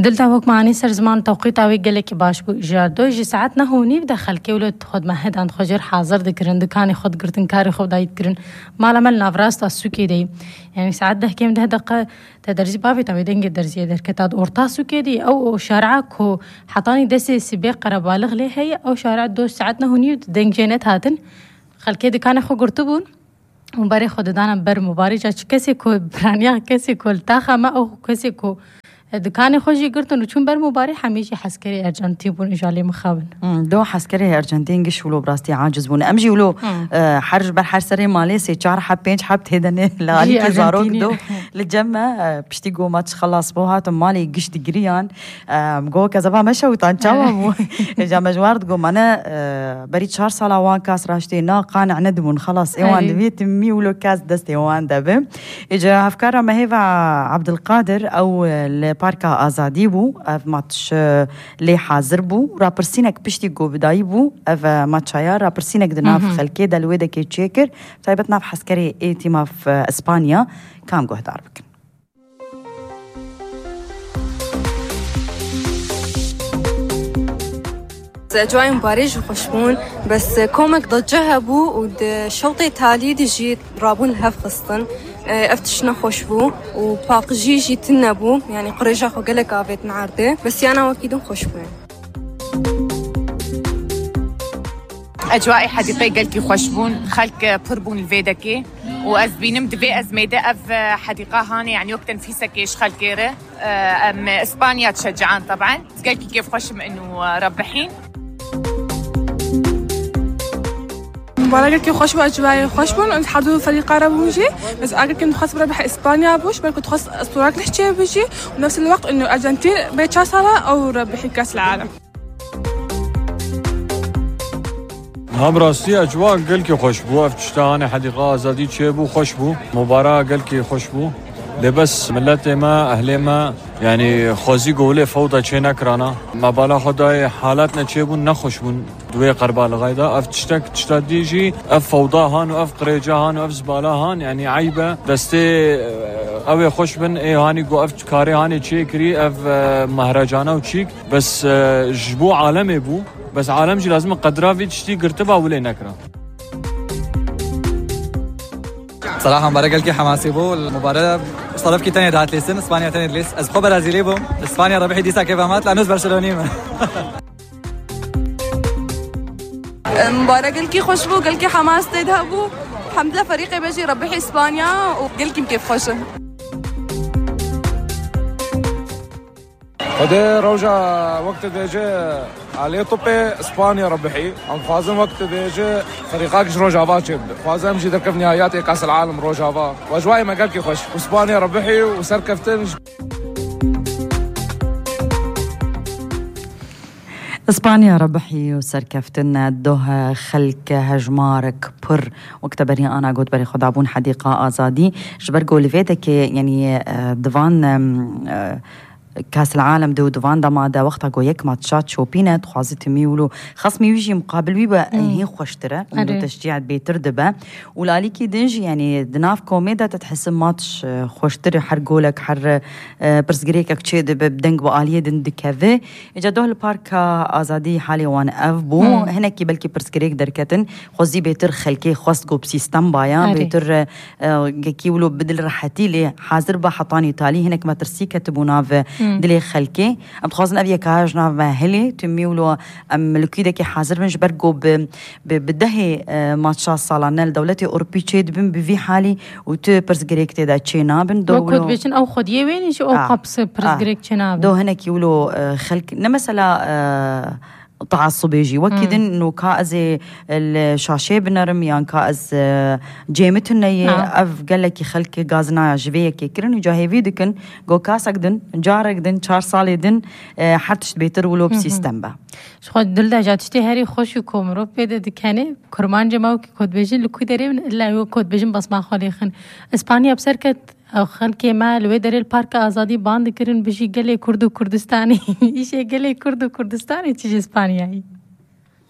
دلتا وقت معني سر زمان توقيت اوی گله که باش بو اجاره جی ساعت نه هونی بدخل که ولد خود مهد اند خجر حاضر دکرن دکانی خود گرتن کاری خود دایت کرن مال عمل نافراست سوکی دی يعني ساعات ده كم ده دقة تدرجي بافي تبي دنج درجي ده كتاد أورتاسو كدي أو شارعك هو حطاني دسي سباق قربالغ ليه هي أو شارع دو ساعتنا هوني دنج جينات هاتن خل كده كان خو قرطبون وباري خود دانا بر مباري جا كسي كو برانيا كسي كو التاخا ما أو كسي كو دكاني خوشي قرطن وشون بر مباري حميشي حسكري أرجنتين بون إجالي مخابن دو حسكري أرجنتين قش ولو براستي عاجز بون أمجي ولو حرج بر حرسري مالي سي چار حب بينج حب تهدني لالي كزاروك دو للجمع بشتي قو ماتش خلاص بو هاتم مالي قش دقريان قو كذبا مشاو تانچاوا جا مجوارد قو مانا بري 4 سالا وان كاس راشتي نا قانع ندمون خلاص ايوان دبيت مي ولو كاس دستي وان دبه اجا افكار ما هيفا عبد القادر او باركا آزادی بو اف ماتش لی حاضر بو راپرسینک پشتی گو بدایی بو اف ماتشایا راپرسینک دناف خلکی دلویده که چیکر تایبت ناف حسکری ایتیما في اسبانیا کام گوه دار بکن أجواء مباريج وخشبون بس كومك ضجها بو والشوط التالي دي رابون الهف خصتن افتشنا خوشبو وباق جي تنبو يعني قريجا خو قلك افيت نعرده بس انا واكيد خوشبو اجواء حديقه قلكي خوشبون خلك بربون الفيدكي وازبينم دفي ازميده اف حديقه هاني يعني وقت نفيسه كيش خلكيره ام اسبانيا تشجعان طبعا قلكي كيف خوشم انه ربحين مباراة كي خوش بأجواء خوش بون نتحدوا فريق عربي بوجي بس أقول كنت خاص بربح إسبانيا بوش بل خاص أسطورات لحشة بوجي ونفس الوقت إنه الأرجنتين بيتشاسلا أو ربحي كأس العالم. براستی اجواء قل کی خوش بو افتشتان حدیقه آزادی چه بو خوش بو مباراه قل کی خوش بو لبس ملت ما اهل ما يعني خوزي قوله فوضى چه نکرانا ما بالا خدای حالت نه چه بو نخوش بون دوی قربال غایدا افتشتک تشتادیجی اف فوضى هان و اف قریجا هان و اف زباله هان يعني عيبه دسته اوه خوش بن ای هانی گو اف کاری هانی چه کری اف مهرجانه و چیک بس جبو عالمه بو بس عالم جي لازم قدرها في تشتي قرتبها ولا نكره صراحة مباراة قلكي حماسي بو المباراة صرف كي تانية دهات ليسن اسبانيا تانية ليس از خو برازيلي بو اسبانيا ربحي ديسا كيف مات لانوز برشلوني مباراة قلكي خوش بو قلكي حماس تدها بو الحمد لله فريقي بيجي ربحي اسبانيا وقلكي كيف خوشه فده روجا وقت ديجي عليه طبي اسبانيا ربحي عم فازم وقت ديجي فريقاك روجافا تشد فازم جي دركب نهائيات كاس العالم روجافا واجواي ما قالك خوش اسبانيا ربحي وسركفتن اسبانيا ربحي وسركفتنا دوها خلك هجمارك بر وكتبري انا قلت بري خدابون حديقه آزادي جبرقو لفيتك يعني دفان كاس العالم دو دوان دمادا وقتها جو يك ماتشات شوبينا تخازت ميولو خصمي يجي مقابل ويبا هي خوشتره انه تشجيع بيتر دبا ولاليكي دنجي يعني دناف كوميدا تتحس ماتش خوشتره حر جولك حر برسغريكك تشي دب بدنج باليه دندكافي اجا دوه الباركا ازادي حالي وان افبو هناكي بلكي برسغريك دركتن خوزي بيتر خلكي خاص جو بسيستم بايا بيتر كيولو بدل راحتي لي حاضر بحطاني تالي هناك ما ترسي كتبوناف دلي خلكي ام تخازن ابي كاجنا ماهلي تميولو ام لكيدك حاضر من جبرقو بدهي ماتشات صالانال دولتي اوروبي تشيد بن بفي حالي وتو برسغريك تدا تشينا بن دو كود بيشن او خديه وين شو او قبس برسغريك تشينا دو هناك يولو خلك نمسلا تعصب يجي وكيدن انه كازي الشاشه بنرم يعني كاز جيمتن اف قال لك خلك غازنا جبيك كرن جاهي فيدكن جو كاسكدن جاركدن 4 ساليدن حتى بيتر ولو بسيستم با شو دلدا جاتشتي هري خوش كومرو بيد دكانه كرمان جماو كود بيجن لكو دري لا كود بيجن بس ما خاليخن اسبانيا بسركت او خلكي مال ويدر البارك آزادي باند كرن بشي قلي كردو كردستاني ايشي قلي كردو كردستاني تيجي اسبانيا